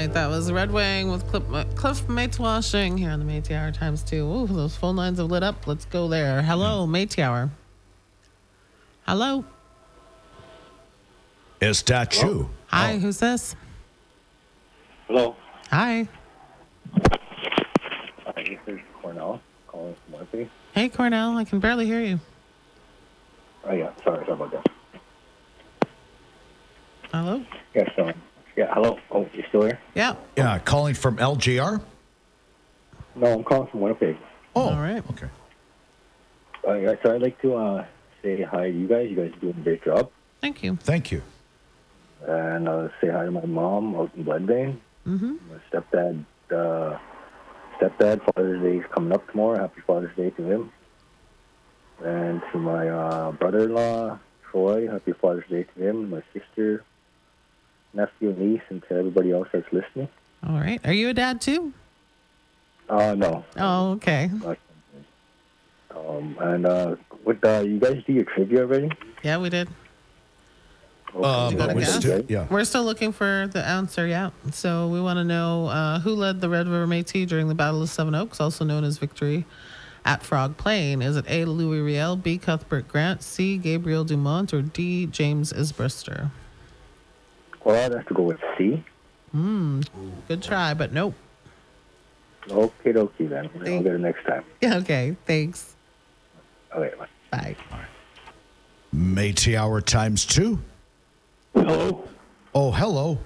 right, that was Red Wing with Cliff Mates Washing here on the Métis Hour times 2. Ooh, those phone lines have lit up. Let's go there. Hello, Métis Hour. Hello. Is that you? Hi, who's this? Hello. Hi. This is Cornell calling from Winnipeg. Hey, Cornell. I can barely hear you. Oh, yeah. Sorry about that. Hello? Yes, hello. Oh, you still here? Yeah. Yeah, calling from LGR? No, I'm calling from Winnipeg. Oh, All right. okay. Yeah, so I'd like to say hi to you guys. You guys are doing a great job. Thank you. Thank you. And say hi to my mom out in Bloodvein. Mm-hmm. My stepdad, Father's Day is coming up tomorrow. Happy Father's Day to him. And to my brother-in-law, Troy, happy Father's Day to him. My sister, nephew, niece, and to everybody else that's listening. All right. Are you a dad too? No. Oh, okay. And you guys do your trivia already? Yeah, we did. Okay. got a guess? Yeah. We're still looking for the answer, yeah. So we want to know who led the Red River Métis during the Battle of Seven Oaks, also known as Victory at Frog Plain. Is it A, Louis Riel, B, Cuthbert Grant, C, Gabriel Dumont, or D, James Isbrister? Well, I'd have to go with C. Good try, but nope. Okay, dokie then. I'll get it next time. Yeah, okay, thanks. Okay, bye. Bye. Métis Hour times 2. Hello. Oh, hello.